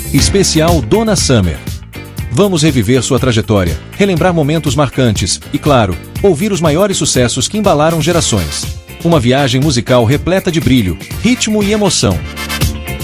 Especial Donna Summer. Vamos reviver sua trajetória, relembrar momentos marcantes e, claro, ouvir os maiores sucessos que embalaram gerações. Uma viagem musical repleta de brilho, ritmo e emoção.